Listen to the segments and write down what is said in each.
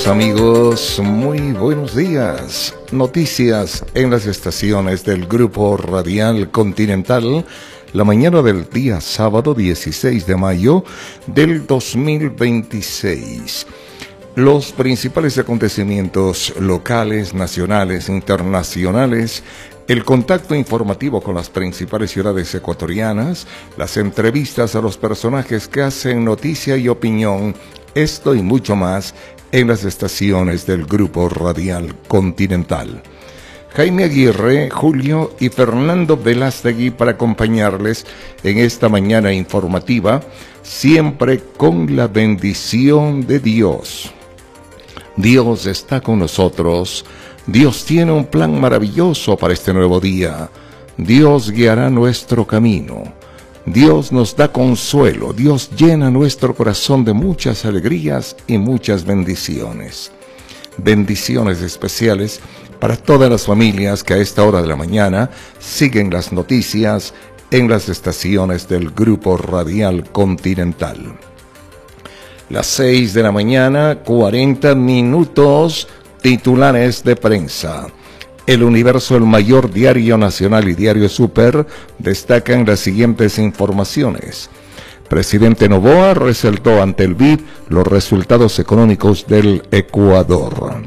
Estimados amigos, muy buenos días. Noticias en las estaciones del Grupo Radial Continental, la mañana del día sábado 16 de mayo del 2026. Los principales acontecimientos locales, nacionales, internacionales, el contacto informativo con las principales ciudades ecuatorianas, las entrevistas a los personajes que hacen noticia y opinión, esto y mucho más en las estaciones del Grupo Radial Continental. Jaime Aguirre, Julio y Fernando Velástegui para acompañarles en esta mañana informativa, siempre con la bendición de Dios. Dios está con nosotros. Dios tiene un plan maravilloso para este nuevo día. Dios guiará nuestro camino. Dios nos da consuelo. Dios llena nuestro corazón de muchas alegrías y muchas bendiciones. Bendiciones especiales para todas las familias que a esta hora de la mañana siguen las noticias en las estaciones del Grupo Radial Continental. Las 6 de la mañana, 40 minutos, titulares de prensa. El Universo, el mayor diario nacional y diario Super, destacan las siguientes informaciones. Presidente Noboa resaltó ante el BID los resultados económicos del Ecuador.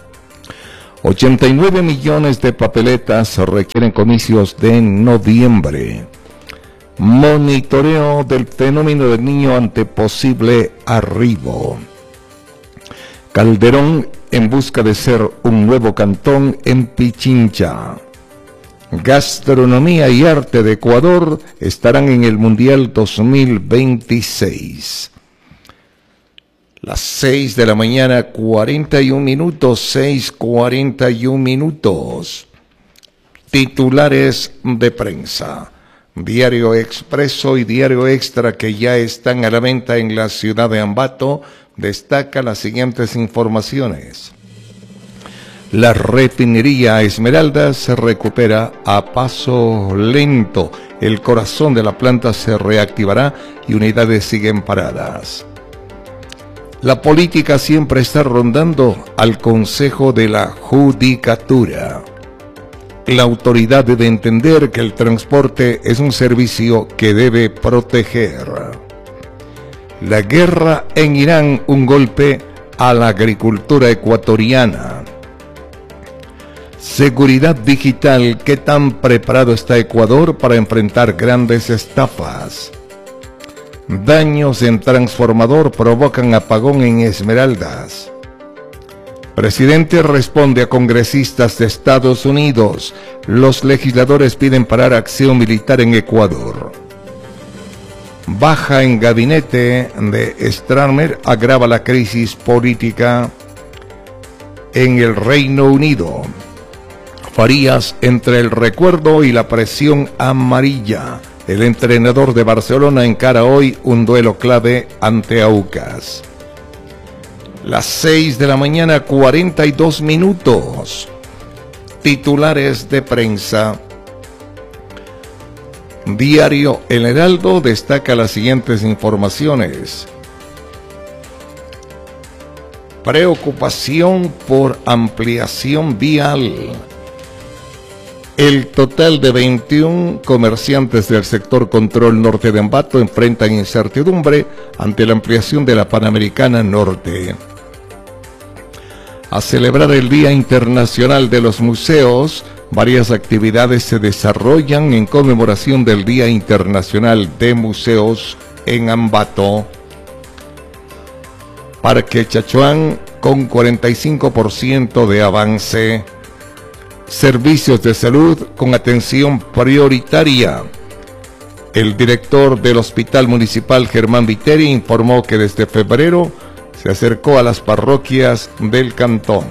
89 millones de papeletas requieren comicios de noviembre. Monitoreo del fenómeno del niño ante posible arribo. Calderón en busca de ser un nuevo cantón en Pichincha. Gastronomía y arte de Ecuador estarán en el Mundial 2026. Las 6 de la mañana, 41 minutos, 6:41 minutos. Titulares de prensa. Diario Expreso y Diario Extra, que ya están a la venta en la ciudad de Ambato, destaca las siguientes informaciones. La refinería Esmeralda se recupera a paso lento. El corazón de la planta se reactivará y unidades siguen paradas. La política siempre está rondando al Consejo de la Judicatura. La autoridad debe entender que el transporte es un servicio que debe proteger. La guerra en Irán, un golpe a la agricultura ecuatoriana. Seguridad digital, ¿qué tan preparado está Ecuador para enfrentar grandes estafas? Daños en transformador provocan apagón en Esmeraldas. Presidente responde a congresistas de Estados Unidos. Los legisladores piden parar acción militar en Ecuador. Baja en gabinete de Starmer agrava la crisis política en el Reino Unido. Farías entre el recuerdo y la presión amarilla. El entrenador de Barcelona encara hoy un duelo clave ante Aucas. Las 6 de la mañana, 42 minutos. Titulares de prensa. Diario El Heraldo destaca las siguientes informaciones. Preocupación por ampliación vial. El total de 21 comerciantes del sector Control Norte de Ambato enfrentan incertidumbre ante la ampliación de la Panamericana Norte. A celebrar el Día Internacional de los Museos, varias actividades se desarrollan en conmemoración del Día Internacional de Museos en Ambato. Parque Chachuán con 45% de avance. Servicios de salud con atención prioritaria. El director del Hospital Municipal, Germán Viteri, informó que desde febrero se acercó a las parroquias del cantón.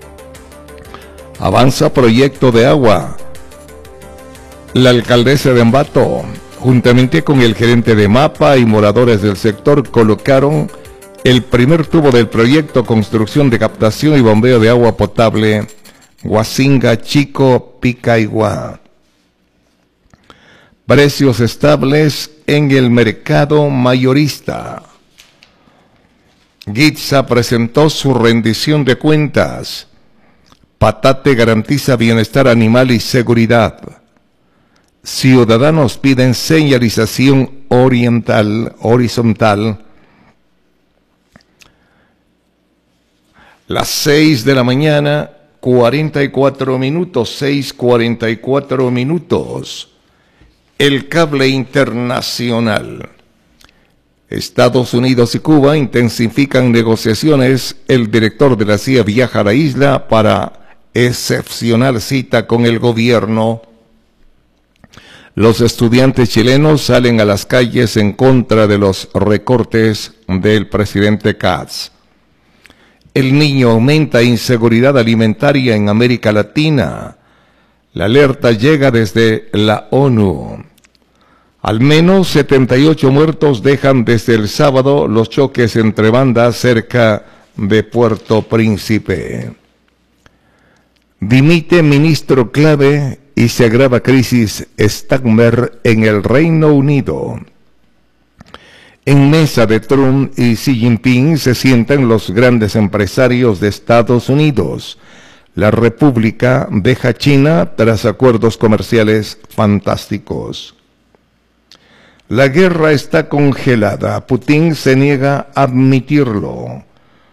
Avanza proyecto de agua. La alcaldesa de Ambato, juntamente con el gerente de MAPA y moradores del sector, colocaron el primer tubo del proyecto Construcción de Captación y Bombeo de Agua Potable Huasinga Chico Picaigua. Precios estables en el mercado mayorista. GITSA presentó su rendición de cuentas. Patate garantiza bienestar animal y seguridad. Ciudadanos piden señalización horizontal. Las 6 de la mañana, 44 minutos, 6:44 minutos. El cable internacional. Estados Unidos y Cuba intensifican negociaciones. El director de la CIA viaja a la isla para excepcional cita con el gobierno. Los estudiantes chilenos salen a las calles en contra de los recortes del presidente Katz. El niño aumenta inseguridad alimentaria en América Latina. La alerta llega desde la ONU. Al menos 78 muertos dejan desde el sábado los choques entre bandas cerca de Puerto Príncipe. Dimite ministro clave y se agrava crisis Stagmer en el Reino Unido. En mesa de Trump y Xi Jinping se sientan los grandes empresarios de Estados Unidos. La República deja a China tras acuerdos comerciales fantásticos. La guerra está congelada. Putin se niega a admitirlo.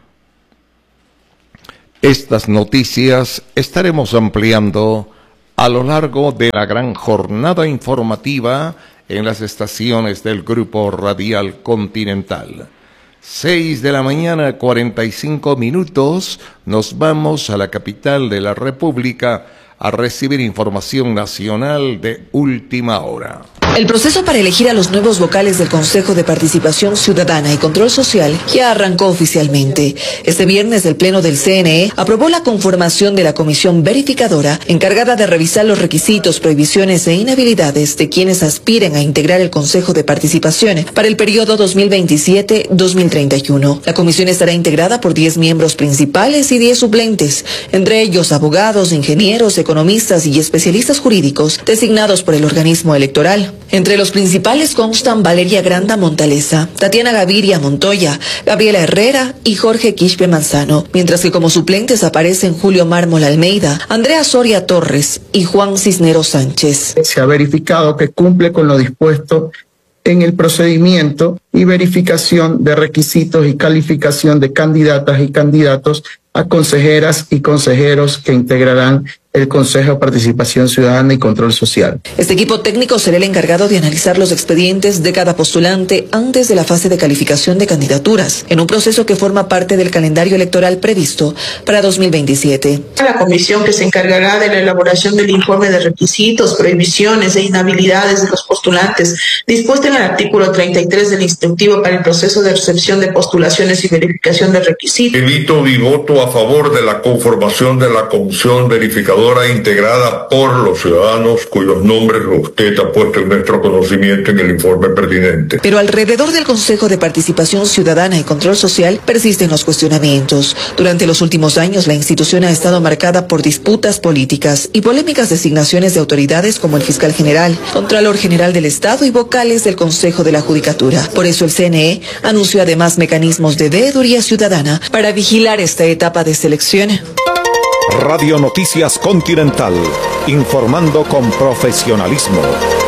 Estas noticias estaremos ampliando a lo largo de la gran jornada informativa en las estaciones del Grupo Radial Continental. 6 de la mañana, 45 minutos, nos vamos a la capital de la República a recibir información nacional de última hora. El proceso para elegir a los nuevos vocales del Consejo de Participación Ciudadana y Control Social ya arrancó oficialmente. Este viernes el Pleno del CNE aprobó la conformación de la comisión verificadora encargada de revisar los requisitos, prohibiciones e inhabilidades de quienes aspiren a integrar el Consejo de Participación para el periodo 2027-2031. La comisión estará integrada por 10 miembros principales y 10 suplentes, entre ellos abogados, ingenieros, economistas y especialistas jurídicos designados por el organismo electoral. Entre los principales constan Valeria Granda Montaleza, Tatiana Gaviria Montoya, Gabriela Herrera y Jorge Quispe Manzano, mientras que como suplentes aparecen Julio Mármol Almeida, Andrea Soria Torres y Juan Cisneros Sánchez. Se ha verificado que cumple con lo dispuesto en el procedimiento y verificación de requisitos y calificación de candidatas y candidatos a consejeras y consejeros que integrarán el Consejo de Participación Ciudadana y Control Social. Este equipo técnico será el encargado de analizar los expedientes de cada postulante antes de la fase de calificación de candidaturas, en un proceso que forma parte del calendario electoral previsto para 2027. La comisión que se encargará de la elaboración del informe de requisitos, prohibiciones e inhabilidades de los postulantes, dispuesta en el artículo 33 del instructivo para el proceso de recepción de postulaciones y verificación de requisitos. Emito mi voto a favor de la conformación de la comisión verificadora integrada por los ciudadanos cuyos nombres usted ha puesto en nuestro conocimiento en el informe pertinente. Pero alrededor del Consejo de Participación Ciudadana y Control Social persisten los cuestionamientos. Durante los últimos años, la institución ha estado marcada por disputas políticas y polémicas designaciones de autoridades como el fiscal general, Contralor General del Estado y vocales del Consejo de la Judicatura. Por eso el CNE anunció además mecanismos de veeduría ciudadana para vigilar esta etapa de selección. Radio Noticias Continental, informando con profesionalismo.